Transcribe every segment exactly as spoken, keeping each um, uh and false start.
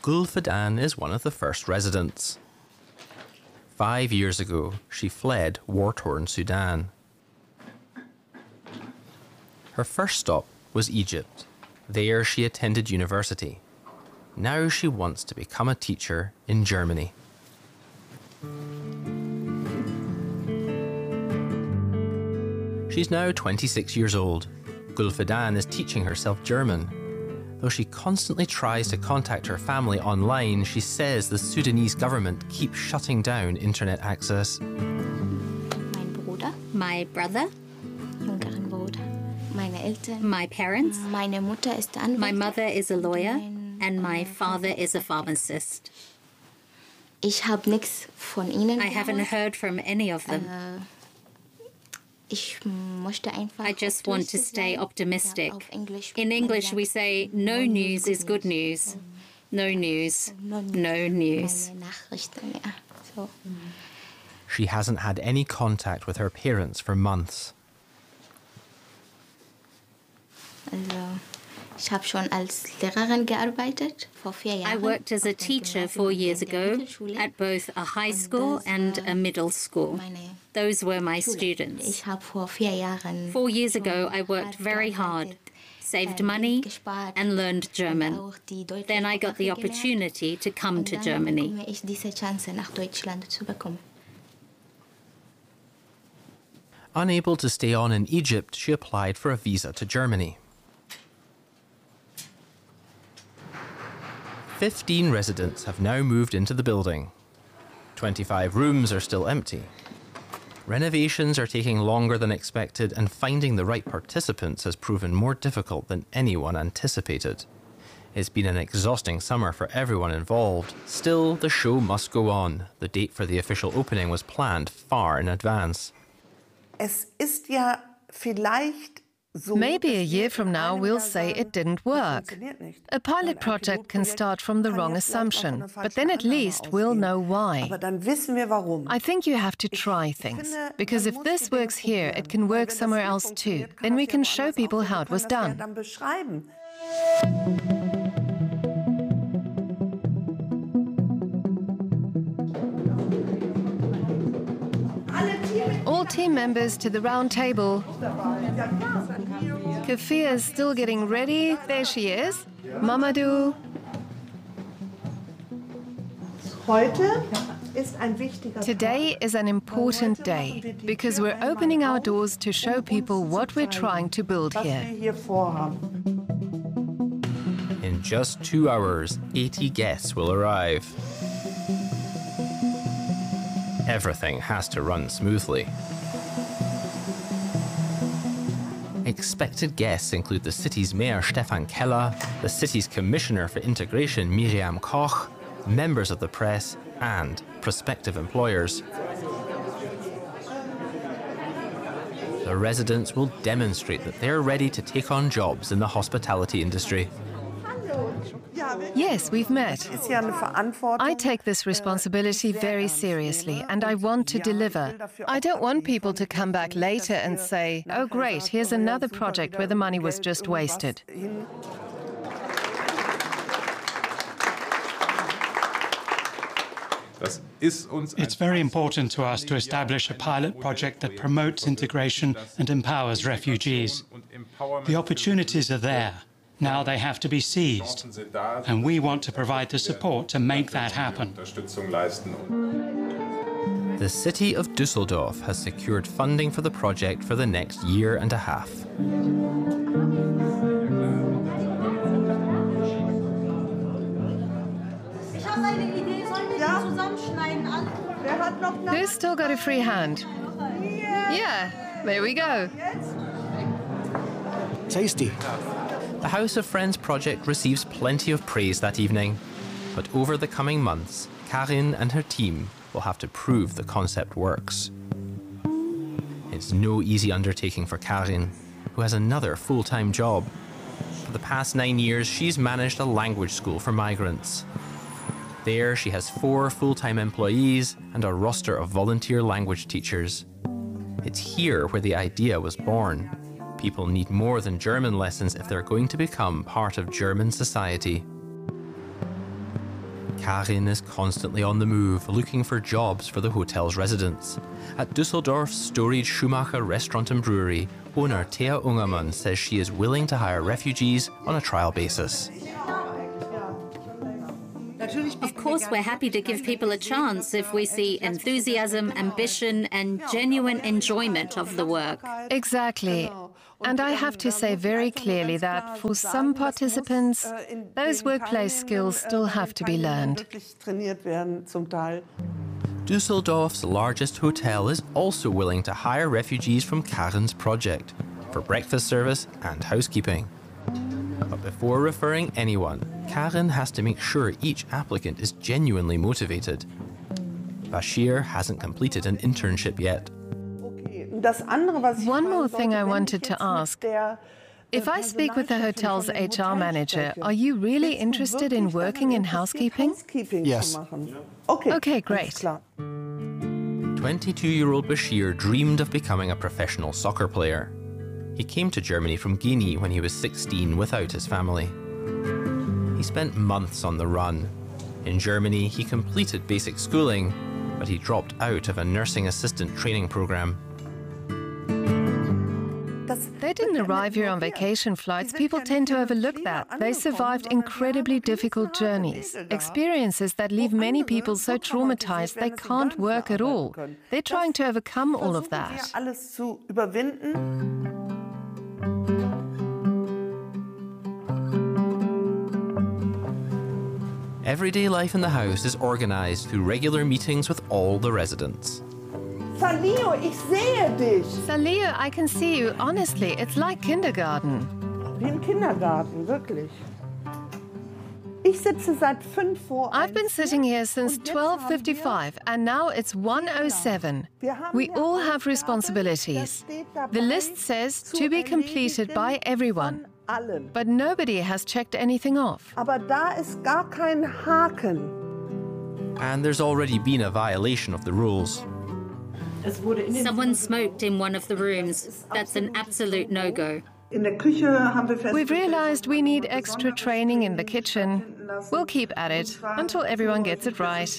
Gul Fidan is one of the first residents. Five years ago, she fled war-torn Sudan. Her first stop was Egypt. There she attended university. Now she wants to become a teacher in Germany. She's now twenty-six years old. Gul Fidan is teaching herself German. Though she constantly tries to contact her family online, she says the Sudanese government keeps shutting down internet access. Mein Bruder. My brother. Jüngeren Bruder. Meine Eltern. My parents. Meine Mutter ist Anwältin. My mother is a lawyer, and my father is a pharmacist. Ich hab nichts von ihnen. I haven't heard from any of them. Uh, ich möchte einfach I just want to stay optimistic. In English, we say, no news is good news. No news, no news. She hasn't had any contact with her parents for months. Ich habe schon als Lehrerin gearbeitet vor vier Jahren. I worked as a teacher four years ago at both a high school and a middle school. Those were my students. Ich habe vor vier Jahren Four years ago, I worked very hard, saved money and learned German. Then I got the opportunity to come to Germany. Unable to stay on in Egypt, she applied for a visa to Germany. Fifteen residents have now moved into the building. Twenty-five rooms are still empty. Renovations are taking longer than expected, and finding the right participants has proven more difficult than anyone anticipated. It's been an exhausting summer for everyone involved. Still, the show must go on. The date for the official opening was planned far in advance. Es ist ja vielleicht Maybe a year from now we'll say it didn't work. A pilot project can start from the wrong assumption, but then at least we'll know why. I think you have to try things, because if this works here, it can work somewhere else too. Then we can show people how it was done. All team members to the round table. Kafia is still getting ready. There she is. Mamadou. Today is an important day because we're opening our doors to show people what we're trying to build here. In just two hours, eighty guests will arrive. Everything has to run smoothly. Expected guests include the city's mayor, Stefan Keller, the city's commissioner for integration, Miriam Koch, members of the press, and prospective employers. The residents will demonstrate that they're ready to take on jobs in the hospitality industry. Yes, we've met. I take this responsibility very seriously, and I want to deliver. I don't want people to come back later and say, oh great, here's another project where the money was just wasted. It's very important to us to establish a pilot project that promotes integration and empowers refugees. The opportunities are there. Now they have to be seized, and we want to provide the support to make that happen. The city of Düsseldorf has secured funding for the project for the next year and a half. Who's still got a free hand? Yeah, there we go. Tasty. The House of Friends project receives plenty of praise that evening, but over the coming months, Karin and her team will have to prove the concept works. It's no easy undertaking for Karin, who has another full-time job. For the past nine years, she's managed a language school for migrants. There, she has four full-time employees and a roster of volunteer language teachers. It's here where the idea was born. People need more than German lessons if they're going to become part of German society. Karin is constantly on the move, looking for jobs for the hotel's residents. At Düsseldorf's storied Schumacher restaurant and brewery, owner Thea Ungermann says she is willing to hire refugees on a trial basis. Of course, we're happy to give people a chance if we see enthusiasm, ambition, and genuine enjoyment of the work. Exactly. And I have to say very clearly that for some participants, those workplace skills still have to be learned. Düsseldorf's largest hotel is also willing to hire refugees from Karin's project for breakfast service and housekeeping. But before referring anyone, Karin has to make sure each applicant is genuinely motivated. Bashir hasn't completed an internship yet. One more thing I wanted to ask. If I speak with the hotel's H R manager, are you really interested in working in housekeeping? Yes. Okay, great. twenty-two-year-old Bashir dreamed of becoming a professional soccer player. He came to Germany from Guinea when he was sixteen without his family. He spent months on the run. In Germany, he completed basic schooling, but he dropped out of a nursing assistant training program. They didn't arrive here on vacation flights. People tend to overlook that. They survived incredibly difficult journeys, experiences that leave many people so traumatized they can't work at all. They're trying to overcome all of that. Everyday life in the house is organized through regular meetings with all the residents. Salio, ich sehe dich. Salio, I can see you. Honestly, it's like kindergarten. Wie im Kindergarten, wirklich. Ich sitze seit fünf Uhr. I've been sitting here since twelve fifty-five, and now it's one oh seven. We all have responsibilities. The list says to be completed by everyone, but nobody has checked anything off. Aber da ist gar kein Haken. And there's already been a violation of the rules. Someone smoked in one of the rooms. That's an absolute no-go. We've realized we need extra training in the kitchen. We'll keep at it until everyone gets it right.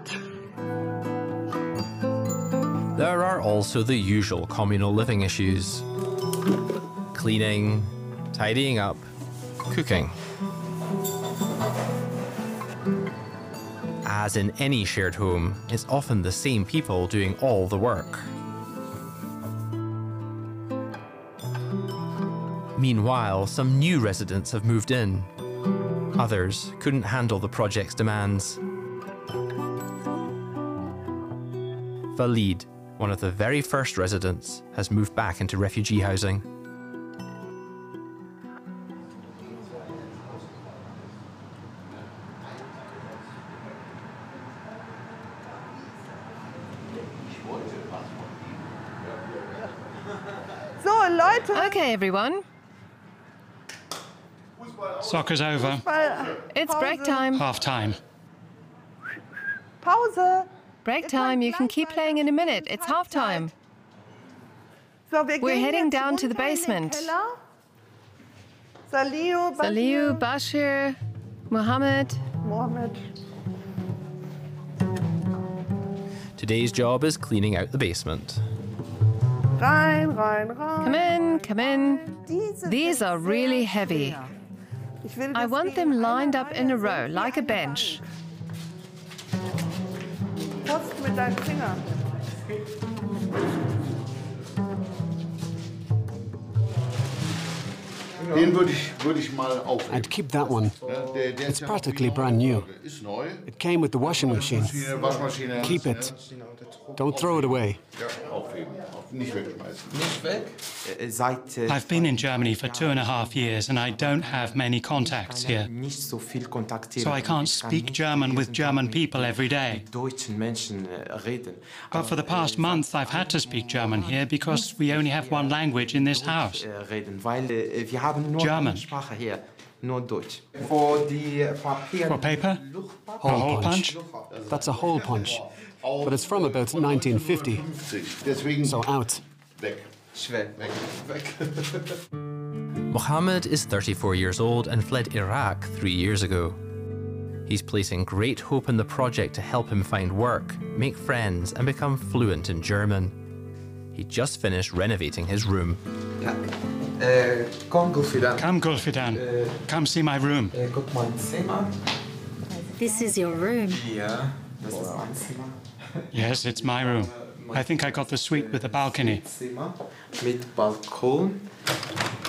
There are also the usual communal living issues. Cleaning, tidying up, cooking. As in any shared home, it's often the same people doing all the work. Meanwhile, some new residents have moved in. Others couldn't handle the project's demands. Valid, one of the very first residents, has moved back into refugee housing. Okay, everyone. Soccer's over. It's break time. Half time. Pause. Break time. You can keep playing in a minute. It's half time. We're heading down to the basement. Salio, Salio, Bashir, Mohammed. Mohammed. Today's job is cleaning out the basement. Rein, rein, rein. Come in, come in. These are really heavy. I want them lined up in a row, like a bench. Post mit deinem Finger. I'd keep that one. It's practically brand new. It came with the washing machine. Keep it. Don't throw it away. I've been in Germany for two and a half years and I don't have many contacts here. So I can't speak German with German people every day. But for the past month I've had to speak German here because we only have one language in this house. German. For paper? A hole punch? That's a hole punch. But it's from about nineteen fifty. So out. Mohammed is thirty-four years old and fled Iraq three years ago. He's placing great hope in the project to help him find work, make friends, and become fluent in German. He just finished renovating his room. Ja. Äh, komm, Gulfidan. Come, Gulfidan. Äh, Come see my room. Äh, guck mein Zimmer. This is your room. Ja, das ist mein Zimmer. Yes, it's my room. I think I got the suite with the balcony. Zimmer mit Balkon.